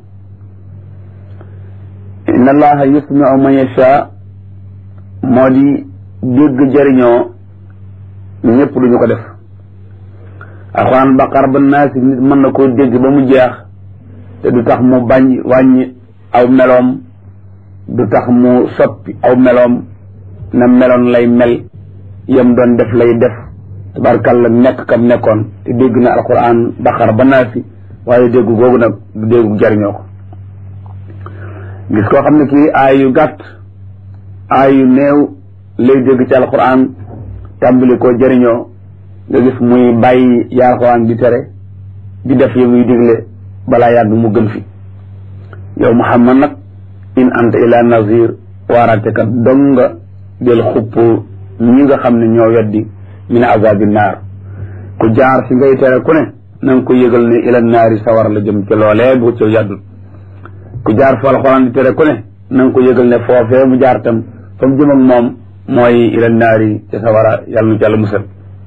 inna allaha yusmiu man yasha moo di dégg jëriñoo ñëpp duñu ko def alxuraan baqara ba naasi nit mën na koo dégg ba mu jeex te du tax mu bañ wàññi aw meloom du tax mu soppi aw meloom na meloon lay mel yam doon def lay def tabarkalla nekk kam nekkoon te dégg na alxuraan baqara ba naasi waaye déggu googu nag du déggu jariñoo ko gis koo xam ne kii aay yu gàtt aay yu néew lay dégg ci alxuraan tàmbali koo jariñoo nga gis muy bàyyi yaa alxuraan di tere di def yi muy digle balaa yàgg mu gën fi yow Muhammad nag in anta ila nazir waaraatekat dong nga del xupp ñi nga xam ne ñoo weddi min azabi naar ku jaar si ngay tere ku ne na nga ko yëgal ne ila naari sawar la jëm ci loolee bu ci yàddul ku jaar fa alxuraan di tere ku ne na nga ko yëgal ne foofee mu jaar tam fa mu jëm ak moom mooy ila naari ci sawara yàlla nu ci yàlla musal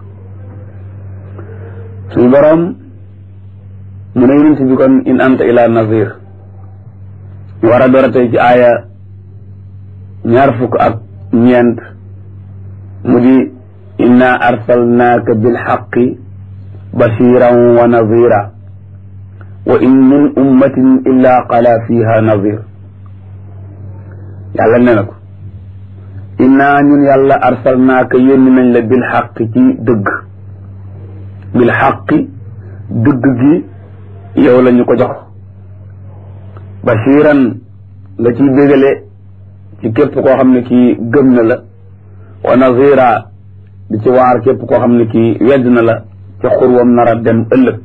suñu boroom mu ne yonent bi kon in anta ila nazir ñu war a door a tey ci aaya ñaar fukk ak ñeent mu di inna arsalnaaka bilxaqi bashiran wa nazira wa in min ummatin illa qala fiha nazir yàlla nee na ko inna ñun yàlla arsalnaaka yónni nañ la bilxaqi ci dëgg bilxaqi dëgg gi yow la ñu ko jox bashiran nga ciy bégale ci képp koo xam ne kii gëm na la wa nazira di ci waar képp koo xam ne kii wedd na la ca xurwam nar a dem ëllëg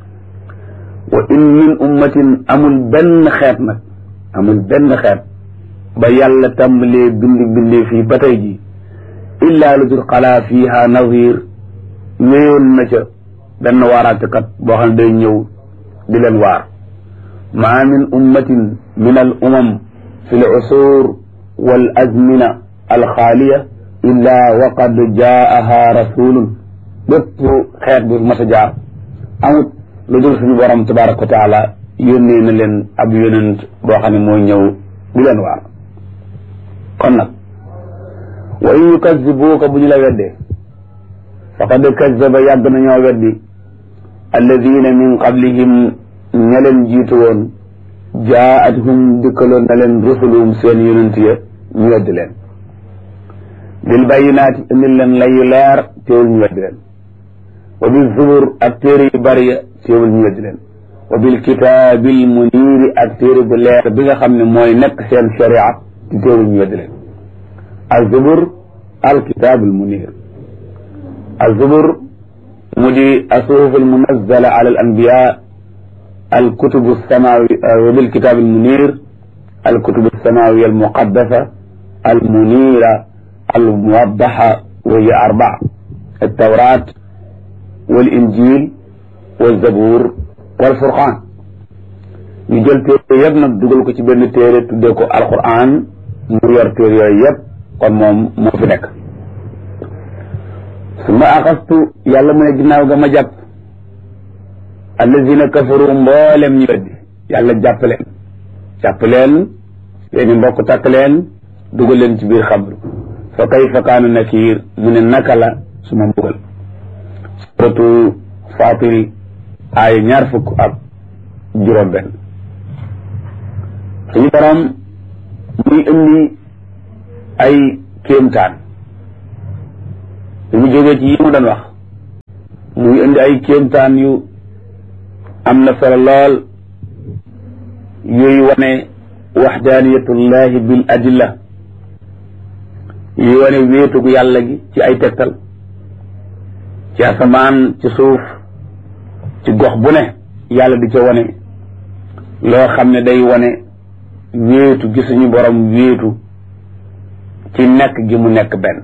wa in min ummatin amul benn xeet nag amul benn xeet ba yàlla tàmbalee bindi bindee fii ba tey ji illaa lu dul xalaa fiiha nazir ñëwoon na ca benn waaraatekat boo xam ne day ñëw di leen waar maa min ummatin min al umam fi l usur wal azmina alxaaliya illaa wa qad jaaha rasulun bépp xeet bu mas a jaar amut lu dul suñu borom tabaraka wa taala yónnee na leen ab yonent boo xam ne mooy ñëw di leen waar kon nag wa in yukazibuuka bu ñu la weddee faqad kazaba yàgg nañoo weddi alladina min qablihim ña leen jiitu woon jaa'athum dikkaloon na leen rusuluhum seen yonent ya ñu weddi leen bil bayyinaati indil leen layu leer teewul ñu weddi leen wa bil zubur ak téere yu bari ya teewul ñu weddi leen wa bil kitaabil muniiri ak téere bu leer bi nga xam ne mooy nekk seen sharia ci teewul ñu weddi leen al zubur al kitaabil muniir al zubur mu di asuhuf al munazzala ala al anbiya al kutub al samawi wa bil kitab al munir al kutub al samawi al muqaddasa al munira al muwaddaha wa hiya arba'a al tawrat wal injil wal zabur wal furqan ñu jël téere yëpp nag dugal ko ci benn téere tuddee ko alquran mu yor téere yooyu yëpp kon moom moo fi nekk summa axastu yàlla mu ne ginnaaw ga ma jàpp allazina kafaru mboolem ñu weddi yàlla jàpp leen jàpp leen seeni mbokk takk leen dugal leen ci biir xabru fa kayfa kaana nakiir mu ne naka la suma mbugal suratu Faatiri aaya ñaar fukk ak juróom benn suñu borom muy indi ay kéemtaan mu jógee ci yi mu doon wax muy indi ay kéemtaan yu am na solo lool yooyu wane waxdaaniyatullahi bil adilla yi wane wéetug yàlla gi ci ay tegtal ci asamaan ci suuf ci gox bu ne yàlla di ca wane loo xam ne day wane wéetu gi suñu borom wéetu ci nekk gi mu nekk benn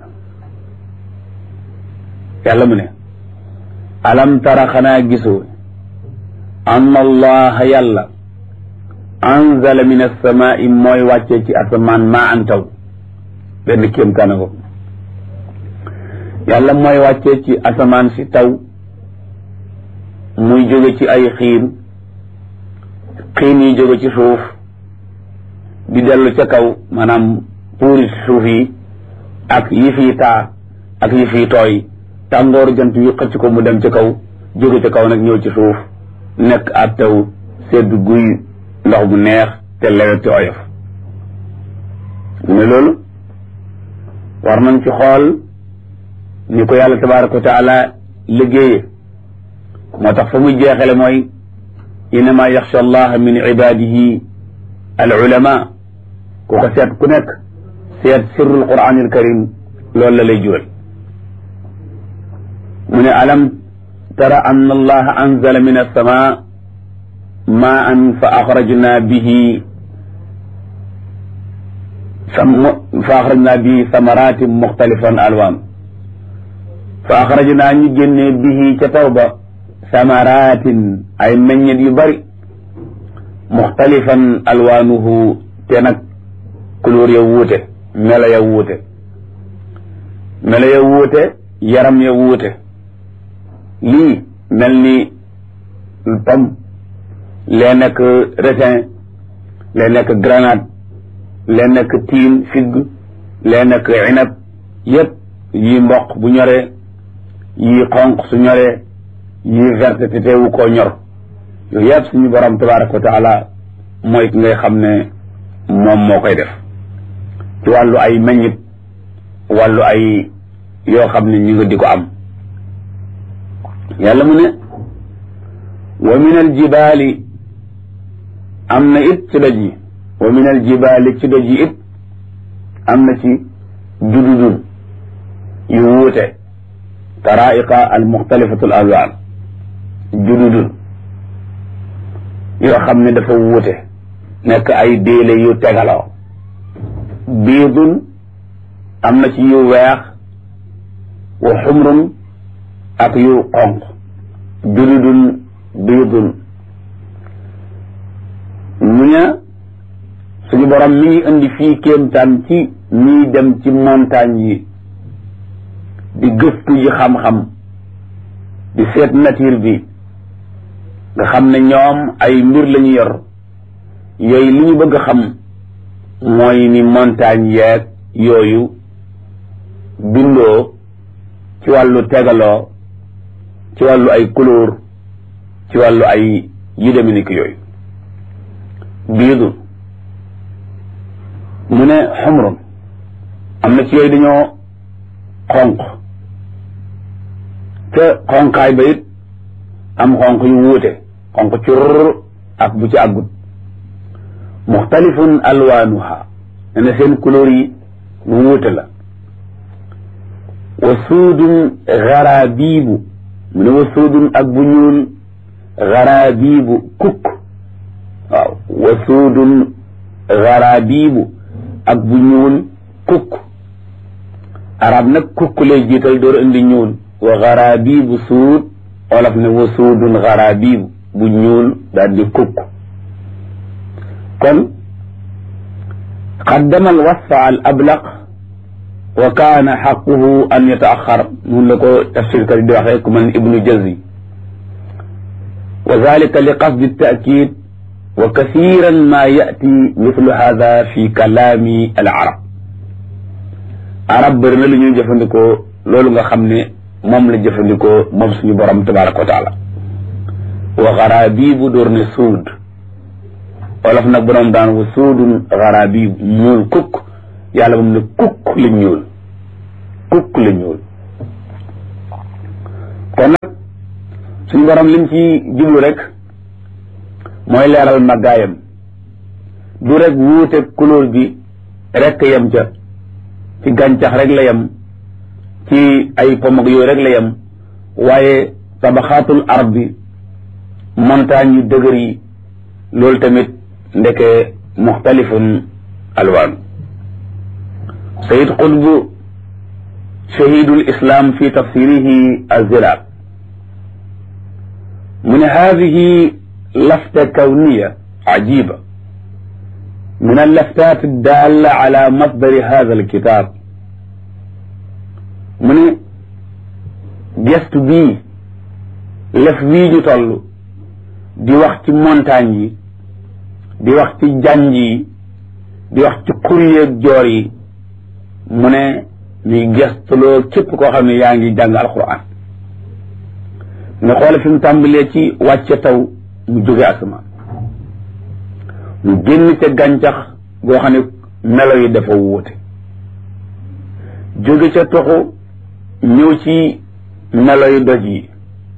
yàlla mu ne alam tara xanaa gisoo anna allaha yàlla anzala min as-samaa'i mooy wàccee ci asamaan maa an taw benn kéemtaan ko yàlla mooy wàccee ci asamaan si taw muy jóge ci ay xiin xiin yi jóge ci suuf di dellu ca kaw maanaam puuri suuf yi ak yi fii taa ak yi fii tooy tàngooru jant yu xëcc ko mu dem ca kaw jóge ca kaw nag ñëw ci suuf nekk ab taw sedd guy ndox bu neex te lewet te oyof ne loolu war nañ ci xool ni ko yàlla tabaraka wa taala liggéeye moo tax fa muy jeexale mooy innama yaxsha allaha min ibadihi al ulama ku ko seet ku nekk seet sirrul quranil karim loolu la lay jural mu ne alam tara anna allaha anzala min alsama maan fa axrajna bihi fa axrajna bihi samaratin muxtalifan alwaan fa axrajna ñu génnee bihi ca taw ba samaratin ay meññet yu bari muxtalifan alwaanuhu te nag couleur ya wuute melo ya wuute melo ya wuute yaram ya wuute lii mel ni pomme lee nekk raisin lee nekk grenade lee nekk tiin figue lee nekk inab yépp yii mboq bu ñoree yii xonq su ñoree yii verte te teewu koo ñor yooyu yépp suñu borom tabaraka wa taala mooy ki ngay xam ne moom moo koy def ci wàllu ay meññit wàllu ay yoo xam ne ñu nga di ko am yàlla mu ne wa min al jibaali am na it ci doj yi wa min al jibaali ci doj yi it am na ci jududun yu wuute taraiqa al muxtalifatu al alwaan jududun yoo xam ne dafa wuute nekk ay déele yu tegaloo biidun am na ci yu weex wa xumrun ak yu xonq jududun biidun mu ne suñu borom mi ngi indi fii kéemtaan ci ñiy dem ci montagne yi di gëstu ji xam-xam di seet nature bi nga xam ne ñoom ay mbir lañu yor yooyu li ñu bëgg a xam mooy ni montagne yeeg yooyu bindoo ci wàllu tegaloo ci wàllu ay couleur ci wàllu ay yu deme ni ki yooyu biidu mu ne xumrun am na ci yooyu dañoo xonq te xonqaay ba it am xonq yu wuute xonq cur ak bu ci àggut muxtalifun alwaanuha ne na seen couleur yi wuute la wa suudun garaabiibu mu ne wa suudun ak bu ñuul garaabiibu kukk waaw wa suudun garaabiibu ak bu ñuul kukk arab nag kukk lay jiital door indi ñuul wa garaabiibu suud olof ne wa suudun garaabiibu bu ñuul daal di kukk kon qaddama al wasfa al ablaq wa kaana xaquhu an yataaxar mun la ko tafsir kat di waxee ku man ibnu jazi wa dalika li qasdi taakid wa kasiran ma yati mithlu hada fi kalaami al arab arab bëri na lu ñuy jëfandikoo loolu nga xam ne moom la jëfandikoo moom suñu borom tabaraka wa taala wa garaabiibu door ne suud olof nag borom daan wa suudun garaabiibu ñuul kukk yàlla moom ne kukk li ñuul kukk li ñuul kon nag suñu borom lim ci jublu rek mooy leeral màggaayam du rek wuute couleur bi rek yem ca ci gàncax rek la yem ci ay pom ak yooyu rek la yem waaye tabaxaatul ardi montagne yu dëgër yi loolu tamit ndeke muxtalifun alwaan sayid qutb shahidul islam fi tafsirihi azzilaal mu ne hadihi lafta kawniya ajiba min allaftat addalla ala masdari hada alkitab mu ne gestu bii lef wii ñu toll di wax ci montagne yi di wax ci janj yi di wax ci xur yeeg joor yi mu ne ñuy gestuloo képp koo xam ne yaa ngi jàng alquran nga xoole fi mu tàmbalee ci wàcce taw mu jóge asamaan mu génn ca gàncax goo xam ne melo yi dafa wuute jóge ca toxu ñëw ci melo yu doj yi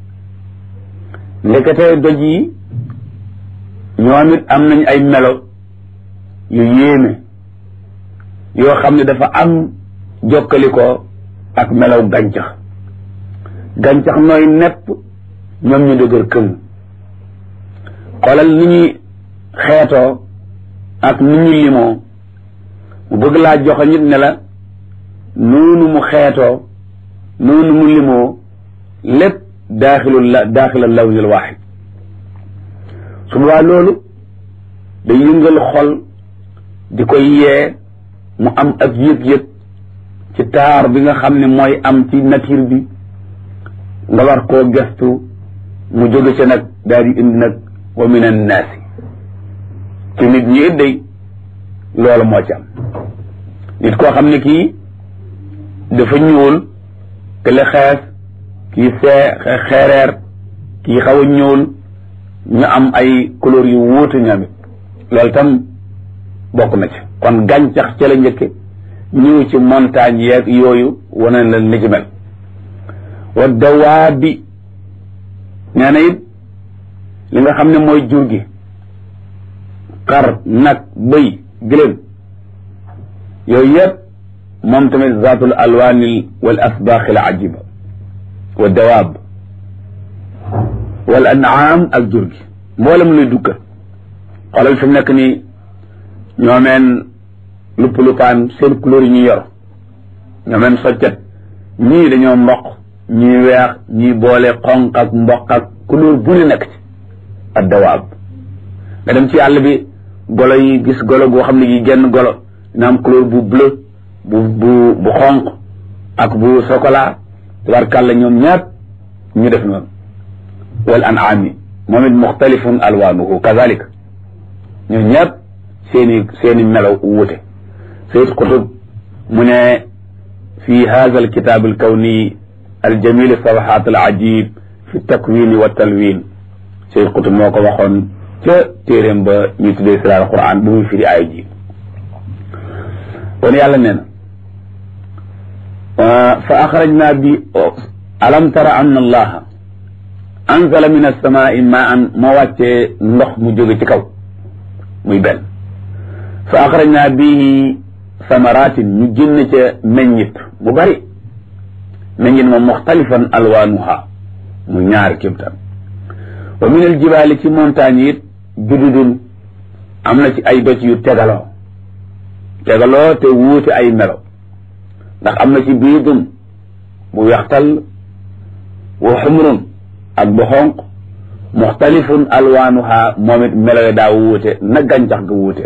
ndekete doj yi ñoom it am nañ ay melo yu yéeme yoo xam ne dafa am jokkali ko ak melow gàncax gàncax nooy nepp ñoom ñu dëgër këng xoolal ni ñuy xeetoo ak ni ñu limoo mu bëgg laa joxe nit ne la noonu mu xeetoo noonu mu limoo lépp daaxilul la daaxilal lawnil waaxid su boobaa loolu day yëngal xol di koy yee mu am ak yëg-yëg ci taar bi nga xam ne mooy am ci nature bi nga war koo gestu mu jóge ca nag daal di indi nag wa min annaasi ci nit ñi it day loolu moo ci am nit koo xam ne kii dafa ñuul te le xees kii see xeereer kii xaw a ñuul ñu am ay couleur yu wuute ñoom it loolu tam bokk na ci kon gàncax ca la njëkke ñëw ci montagne yeeg yooyu wane la ni ci mel wa dawaabi nee na it li nga xam ne mooy jur gi xar nag bëy gëléem yooyu yëpp moom tamit zaatul alwaanil wal asbaaxil ajiba wa dawaab wal anaam ak jur gi mboolem luy dukkat xoolal fi mu nekk nii ñoomeen lupp lupaan seen couleur yi ñu yor ñoomeen soccet ñii dañoo mboq ñii weex ñii boole xonq ak mboq ak couleur bu ne nekk ci ak dawaab nga dem ci àll bi golo yi gis golo goo xam ne gi genn golo dina am couleur bu bleu bu bu bu xonq ak bu chocolat tabarkàlla ñoom ñaat ñu def noonu wal an'aami moom it muxtalifun alwaanuhu kazalik ñoom ñaat seeni seeni melaw wuute sayid qutub mu ne fi hada alkitab alkawni aljamil safahat alajib fi takwini wa talwin sayid qutub moo ko waxoon ca téeréem ba ñu tuddee siraal quran bu muy firi aaya ji kon yàlla nee na fa axrajna bi alam tara anna allaha anzala min alsamaai maan moo wàccee ndox mu jóge ci kaw muy benn fa axrajna bihi samaratin ñu génn ca meññit bu bari meññit moom muxtalifan alwaanuha mu ñaari kéemtaan wa min aljibaali ci montagne it jududun am na ci ay doj yu tegaloo tegaloo te wuute ay melo ndax am na ci biidun bu weextal wa xumrun ak bu xonq muxtalifun alwaanuha moom it melo yi daa wuute na gàncax ga wuute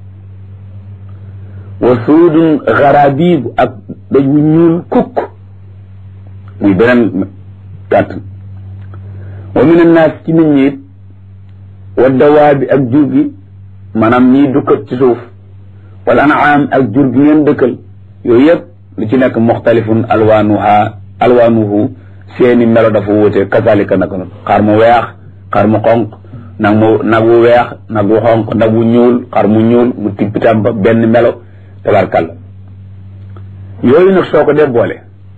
wa suudun garabiib ak daj wu ñuul kukk muy beneen gàtt wa min annaas ci nit ñi it wa dawaabi ak jur gi maanaam ñiy dukkat ci suuf wal anaam ak jur gi ngeen dëkkal yooyu yëpp lu ci nekk muxtalifun alwaanuha alwaanuhu seeni melo dafa wuute kazalika naka noonu xar mu weex xar mu xonq nag mu nag wu weex nag wu xonq nag wu ñuul xar mu ñuul mu tippitam ba benn melo tabarkàlla yooyu nag soo ko dee boole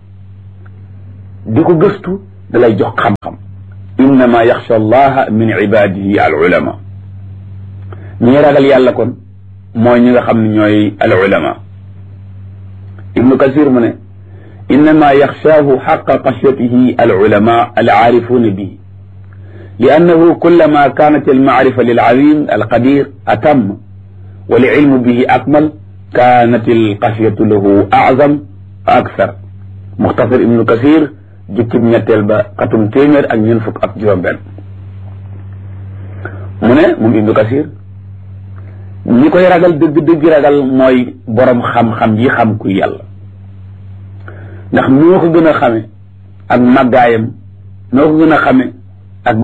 di ko gëstu da lay jox xam-xam innama yaxsha allaha min ibadihi al ulama ñi ragal yàlla kon mooy ñi nga xam ne ñooy al ulama ibnu kasir mu ne innama yaxshaahu xaqa xashyatihi al ulama al aarifuuna bihi li annahu kullama kaanat al maarifa lil azim al qadir atam wa li ilmu bihi akmal kaanat al xashyatu lahu azam akthar muxtasar ibnu kasir jukkib ñetteel ba xatum téeméer ak ñeent fukk ak juróom benn mu ne moom ibnu kasir ñi koy ragal dëgg dëgg ragal mooy borom xam-xam yi xam ku yàlla ndax noo ko gën a xame ak màggaayam noo ko gën a xame ak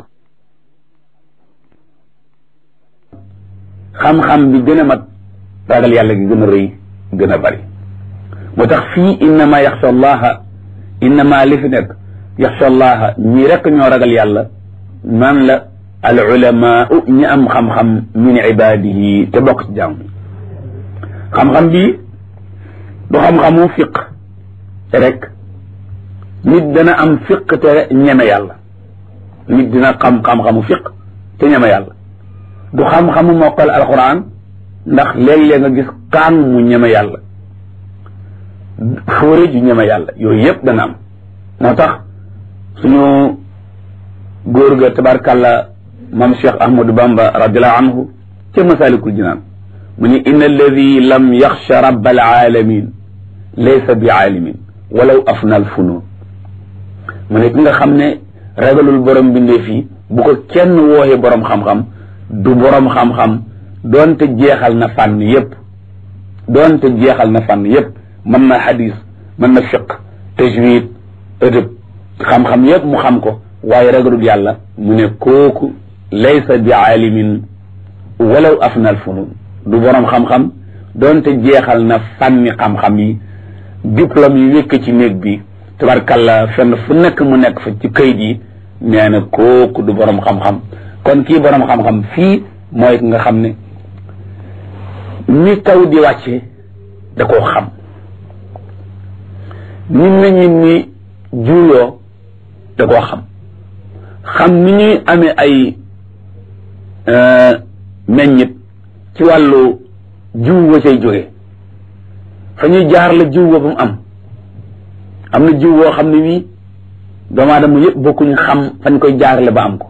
xam-xam bi gën a mat ragal yàlla gi gën a rëy gën a bari moo tax fii innama yaxsha allaha innama li fi nekk yaxsha allaha ñii rekk ñoo ragal yàlla man la al ulama ñi am xam-xam min ibadihi te bokk ci jàmm xam-xam bi du xam-xamu fiq rek nit dana am fiq te ñeme yàlla nit dina xam xam-xamu fiq te ñeme yàlla du xam-xamu mokkal alquran ndax léeg-léeg nga gis kaan mu ñeme yàlla fóore ju ñeme yàlla yooyu yëpp dana am moo tax suñu góor ga tabarkàlla moom Cheikh Ahmadou Bamba radiallahu anhu ca masalikul jinaan mu ni inna alladi lam yaxsha rabb alaalamin laysa bi aalimin walaw afna al funun mu ne ki nga xam ne ragalul borom bindee fii bu ko kenn wooxee borom xam-xam du borom xam-xam doonte jeexal na fànn yépp doonte jeexal na fànn yépp mën na hadis mën na fiq tajwid ëdëb xam-xam yépp mu xam ko waaye ragalul yàlla mu ne kooku laysa bi aalimin walaw afna al funun du borom xam-xam doonte jeexal na fànni xam-xam yi diplôme yi wékk ci néeg bi tabarkalla fenn fu nekk mu nekk fa ci kayit yi nee na kooku du borom xam-xam kon kii borom xam-xam fii mooy nga xam ne ni taw di wàcce da koo xam ni meññit ni juuloo da koo xam xam ni ñuy amee ay meññit ci wàllu jiw wa cay jóge fa ñuy jaar la jiw wa ba mu am am na jiw woo xam ne wii doomu aadama yëpp bokkuñ xam fañ koy jaarale ba am ko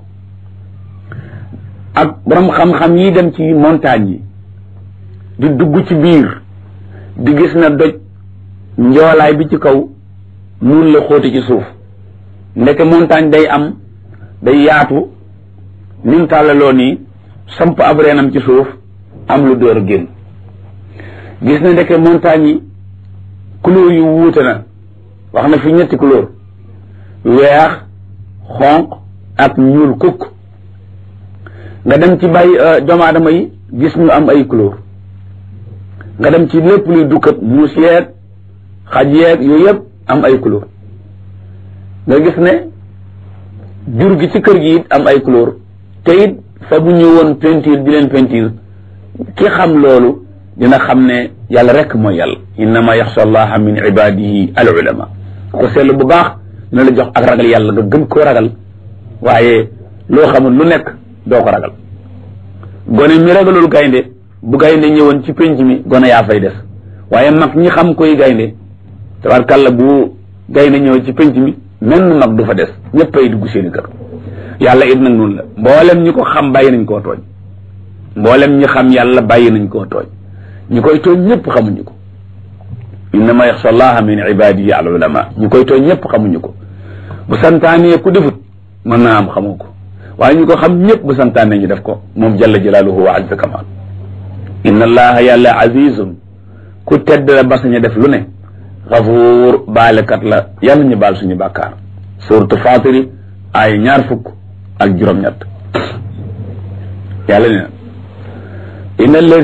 ak borom xam-xam yi dem ci montagne yi di dugg ci biir di gis na doj njoolaay bi ci kaw nun la xóoti ci suuf ndeke montagne day am day yaatu nim tàllaloo nii samp ab reenam ci suuf am lu door a génn gis na ndeke montagne yi couleur yu wuute na wax na fi ñetti couleur weex xonq ak ñuul kukk nga dem ci bàyyi doomu aadama yi gis ñu am ay couleur nga dem ci lépp luy dukkat muus yeeg xaj yeeg yooyu yëpp am ay couleur nga gis ne jur gi ci kër gi it am ay couleur te it fa bu ñu woon peinture di leen peinture ki xam loolu dina xam ne yàlla rek mooy yàlla innama yaxsha allaha min ibadihi al ulama ko seetlu bu baax dina la jox ak ragal yàlla nga gën koo ragal waaye loo xamul lu nekk doo ko ragal gone mi ragalul gaynde bu gaynde ñëwoon ci penc mi gone yaa fay des waaye mag ñi xam koy gaynde tabarkàlla bu gaynde ñëwoon ci penc mi menn mag du fa des ñëppay dugg seeni kër yàlla it nag noonu la mboolem ñi ko xam bàyyi nañ koo tooñ mboolem ñi xam yàlla bàyyi nañ koo tooñ ñi koy tooñ ñëpp xamuñu ko innama yaxsha allaha min ibadihi al ulama ñi koy tooñ ñëpp xamuñu ko bu santaanee ku defut mën naa am xamoo ko waaye ñu ko xam ñëpp bu santaanee ñu def ko moom jalla jalaaluhu wa azza kamal inna allaha yàlla azizun ku tedd la ba sañ a def lu ne gafuur baalekat la yàlla ñu baal suñu bàkkaar suratu fatiri ay ñaar fukk ak juróom-ñett yàlla ne na